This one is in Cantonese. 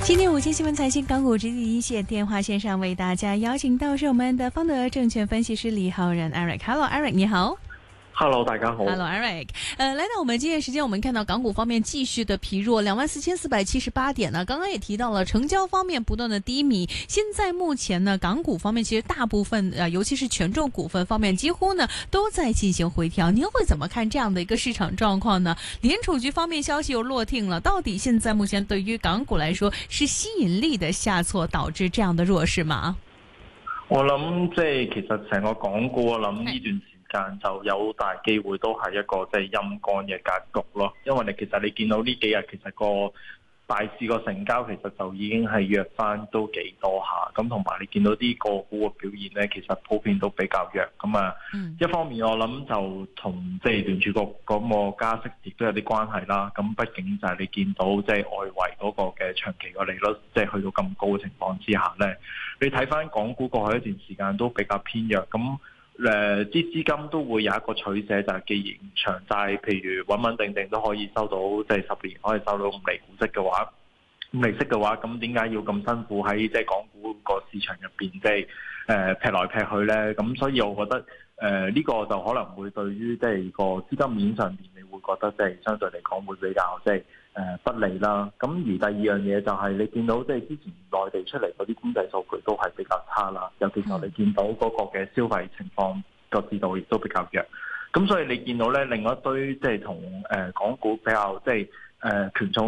今天午间新闻财经港股直击一线电话线上为大家邀请到是我们的方德证券分析师李浩然 Eric。Hello Eric， 你好。 Hello， 大家好。 Hello Eric， 来到我们今天时间，我们看到港股方面继续的疲弱，24,478点呢。刚刚也提到了成交方面不断的低迷，现在目前呢，港股方面其实大部分尤其是权重股份方面，几乎呢都在进行回调。您会怎么看这样的一个市场状況呢？聯儲局方面消息又落聽了，到底現在目前對於港股來說，是吸引力的下挫導致這樣的弱勢嗎？ 我諗即係其實成個港股，我諗呢段時間就有大機會都係一個即係陰乾嘅格局咯，因為其實你見到呢幾日其實個大市個成交其實就已經係弱翻都幾多下，咁同埋你見到啲個股嘅表現咧，其實普遍都比較弱，咁啊，一方面我諗就同即係聯儲局嗰個加息亦都有啲關係啦，咁畢竟就係你見到即係外圍嗰個嘅長期個利率即係去到咁高嘅情況之下咧，你睇翻港股過去一段時間都比較偏弱，咁啲資金都會有一個取捨，就係既然長債譬如穩穩定定都可以收到，即係10年可以收到5厘股息嘅話，咁點解要咁辛苦喺即係港股個市場入邊即係劈來劈去咧？咁所以我覺得呢個就可能會對於即係個資金面上邊，你會覺得即係相對嚟講會比較即係不利啦。咁而第二樣嘢就係你見到即係之前內地出嚟嗰啲經濟數據都係比較差啦，尤其是你見到嗰個嘅消費情況個指導亦都比較弱。咁所以你見到咧另外一堆即係同港股比較即係權重